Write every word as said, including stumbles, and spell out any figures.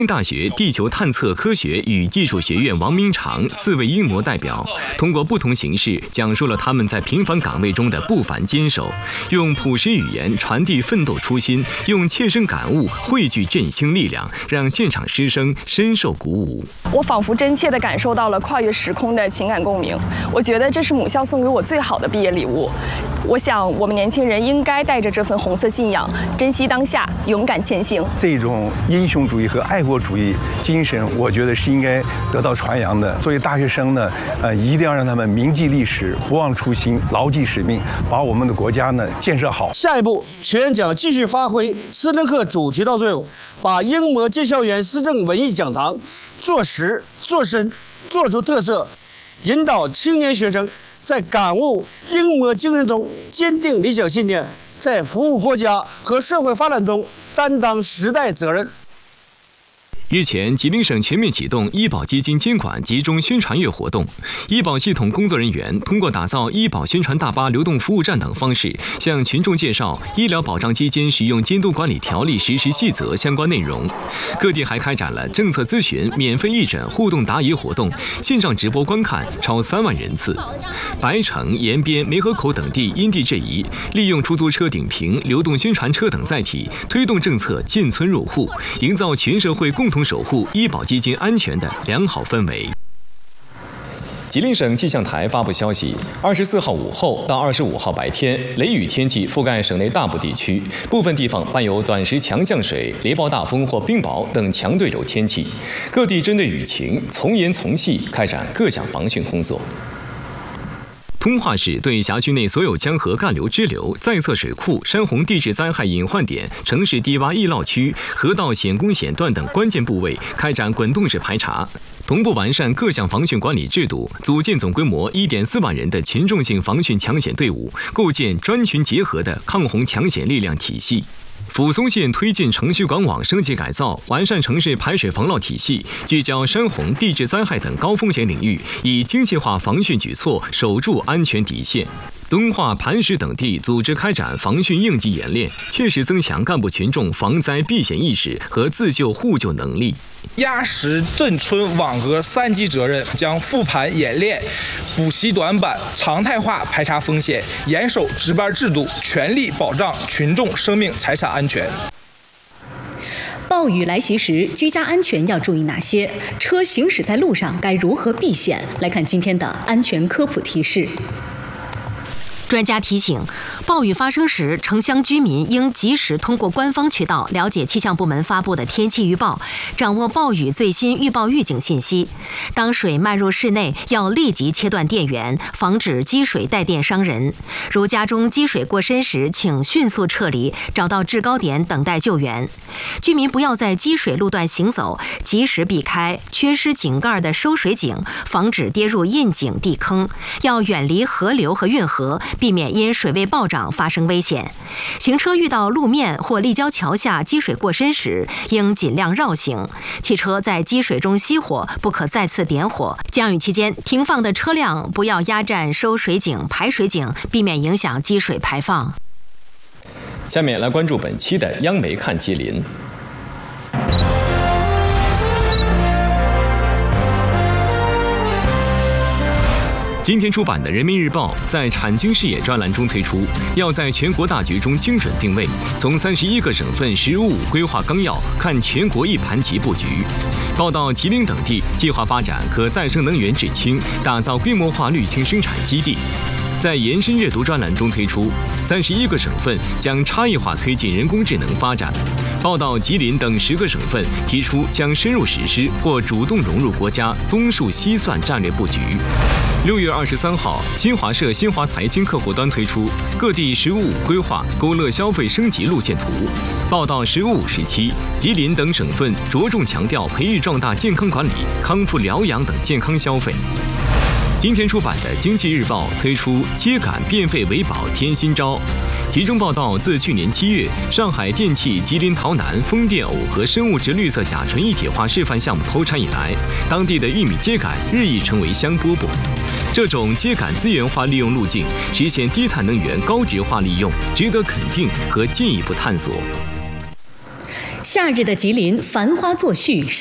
大学地球探测科学与技术学院王明常四位英模代表，通过不同形式讲述了他们在平凡岗位中的不凡坚守，用朴实语言传递奋斗初心，用切身感悟汇聚振兴力量，让现场师生深受鼓舞。 我仿佛真切地感受到了跨越时空的情感共鸣，我觉得这是母校送给我最好的毕业礼物。我想，我们年轻人应该带着这份红色信仰，珍惜当下，勇敢前行。 这种英雄主义和爱国主义精神，我觉得是应该得到传扬的。作为大学生呢，呃，一定要让他们铭记历史，不忘初心，牢记使命，把我们的国家呢建设好。 下一步，学院将继续发挥思政课主渠道作用，把英模进校园思政文艺讲堂做实做深做出特色，引导青年学生在感悟英模精神中坚定理想信念，在服务国家和社会发展中担当时代责任。 日前，吉林省全面启动医保基金监管集中宣传月活动。医保系统工作人员通过打造医保宣传大巴流动服务站等方式，向群众介绍医疗保障基金使用监督管理条例实施细则相关内容。各地还开展了政策咨询、免费义诊、互动答疑活动，线上直播观看超三万人次。白城、延边、梅河口等地因地制宜，利用出租车顶屏、流动宣传车等载体，推动政策进村入户，营造全社会共同守护医保基金安全的良好氛围。吉林省气象台发布消息，二十四号午后到二十五号白天，雷雨天气覆盖省内大部地区，部分地方伴有短时强降水、雷暴大风或冰雹等强对流天气。各地针对雨情，从严从细开展各项防汛工作。通化市对辖区内所有江河干流支流、在测水库、山洪地质灾害隐患点、城市低洼易涝区、河道险攻险段等关键部位开展滚动式排查，同步完善各项防汛管理制度，组建总规模一点四万人的群众性防汛抢险队伍，构建专群结合的抗洪抢险力量体系。抚松县推进城区管网升级改造，完善城市排水防涝体系，聚焦山洪、地质灾害等高风险领域，以精细化防汛举措守住安全底线。敦化、磐石等地组织开展防汛应急演练，切实增强干部群众防灾避险意识和自救互救能力。 压实镇村网格三级责任，将复盘演练、补习短板，常态化排查风险，严守值班制度，全力保障群众生命财产安全。 暴雨来袭时，居家安全要注意哪些？车行驶在路上该如何避险？来看今天的安全科普提示。 专家提醒，暴雨发生时，城乡居民应及时通过官方渠道了解气象部门发布的天气预报，掌握暴雨最新预报预警信息。当水漫入室内，要立即切断电源，防止积水带电伤人。如家中积水过深时，请迅速撤离，找到制高点等待救援。居民不要在积水路段行走，及时避开缺失井盖的收水井，防止跌入窨井地坑。要远离河流和运河，避免因水位暴涨发生危险。行车遇到路面或立交桥下积水过深时，应尽量绕行。汽车在积水中熄火，不可再次点火。降雨期间，停放的车辆不要压占收水井、排水井，避免影响积水排放。 下面来关注本期的央媒看吉林。今天出版的《人民日报》在产经视野专栏中推出，要在全国大局中精准定位，从三十一个省份“十五五”规划纲要看全国一盘棋布局。报道吉林等地计划发展可再生能源制氢，打造规模化绿氢生产基地。在延伸阅读专栏中推出，三十一个省份将差异化推进人工智能发展。报道吉林等十个省份提出将深入实施或主动融入国家东数西算战略布局。六月二十三号，新华社新华财经客户端推出各地“十五五”规划勾勒消费升级路线图。报道“十五五”时期，吉林等省份着重强调培育壮大健康管理、康复疗养等健康消费。今天出版的《经济日报》推出秸秆变废为宝添新招，其中报道自去年七月上海电气吉林洮南风电耦合生物质绿色甲醇一体化示范项目投产以来，当地的玉米秸秆日益成为香饽饽。这种秸秆资源化利用路径实现低碳能源高质化利用，值得肯定和进一步探索。 夏日的吉林繁花作序。